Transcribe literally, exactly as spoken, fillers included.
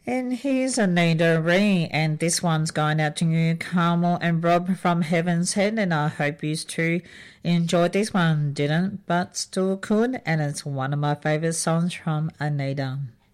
And here's Anita Ree, and this one's going out to you, Carmel and Rob from Heaven's Head, and I hope you too enjoyed this one. Didn't, but still could, and it's one of my favourite songs from Anita.